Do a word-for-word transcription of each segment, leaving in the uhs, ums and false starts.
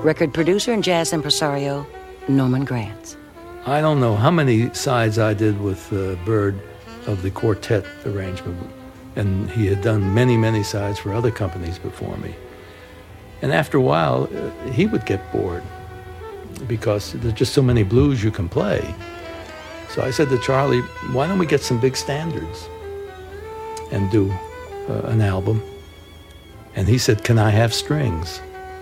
record producer and jazz impresario Norman Granz. I don't know how many sides I did with uh, Bird of the quartet arrangement, and he had done many, many sides for other companies before me. And after a while, uh, he would get bored because there's just so many blues you can play. So I said to Charlie, why don't we get some big standards and do uh, an album? And he said, can I have strings?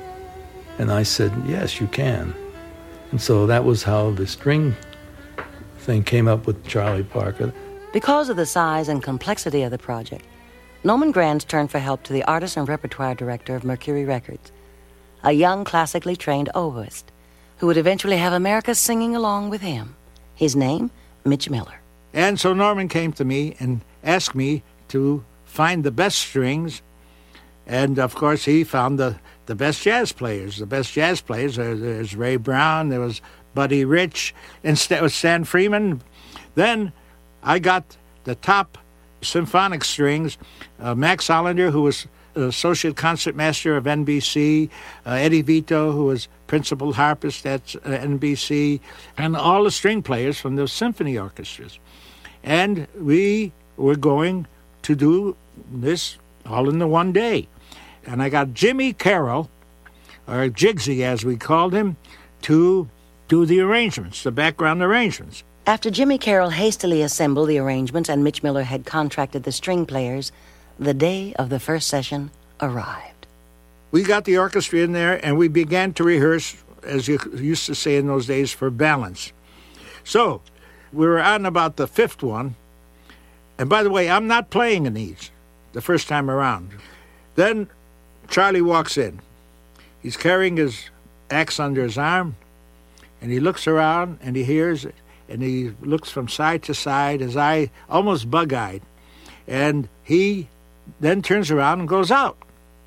And I said, yes, you can. And so that was how the string thing came up with Charlie Parker. Because of the size and complexity of the project, Norman Granz turned for help to the artist and repertoire director of Mercury Records, a young classically trained oboist who would eventually have America singing along with him. His name, Mitch Miller. And so Norman came to me and asked me to find the best strings. And, of course, he found the, the best jazz players. The best jazz players, there, there's Ray Brown, there was Buddy Rich, and there was Stan Freeman. Then I got the top symphonic strings, uh, Max Hollander, who was associate concertmaster of N B C, uh, Eddie Vito, who was principal harpist at uh, N B C, and all the string players from the symphony orchestras. And we were going to do this all in the one day. And I got Jimmy Carroll, or Jigsy as we called him, to do the arrangements, the background arrangements. After Jimmy Carroll hastily assembled the arrangements and Mitch Miller had contracted the string players, the day of the first session arrived. We got the orchestra in there, and we began to rehearse, as you used to say in those days, for balance. So we were on about the fifth one. And by the way, I'm not playing in these the first time around. Then Charlie walks in. He's carrying his axe under his arm, and he looks around, and he hears it, and he looks from side to side, his eye almost bug-eyed. And he then turns around and goes out.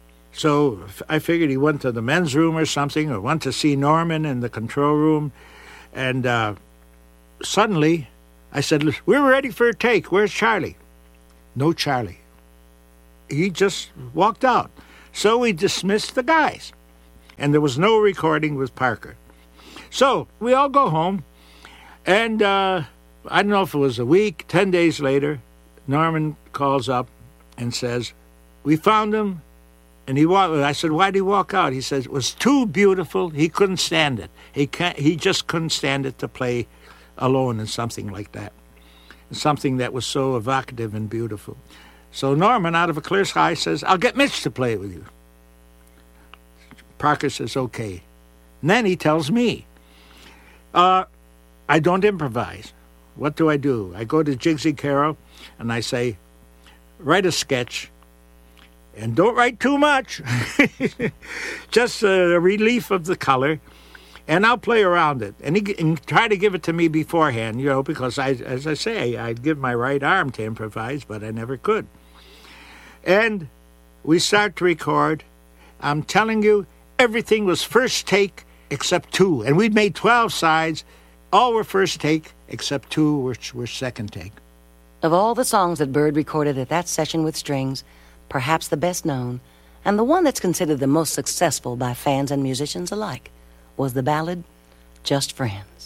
So I figured he went to the men's room or something, or went to see Norman in the control room. And uh, suddenly I said, we're ready for a take. Where's Charlie? No Charlie. He just walked out. So we dismissed the guys. And there was no recording with Parker. So we all go home. And uh, I don't know if it was a week, ten days later, Norman calls up and says, we found him. And he walked. I said, why did he walk out? He says, it was too beautiful. He couldn't stand it. He can't, he just couldn't stand it to play alone in something like that. Something that was so evocative and beautiful. So Norman, out of a clear sky, says, I'll get Mitch to play with you. Parker says, okay. And then he tells me, uh, I don't improvise. What do I do? I go to Jigsy Carroll, and I say, write a sketch. And don't write too much. Just a relief of the color. And I'll play around it. And he and try to give it to me beforehand, you know, because, I, as I say, I'd give my right arm to improvise, but I never could. And we start to record. I'm telling you, everything was first take except two. And we'd made twelve sides. All were first take except two which were second take. Of all the songs that Bird recorded at that session with strings, perhaps the best known, and the one that's considered the most successful by fans and musicians alike, was the ballad, Just Friends.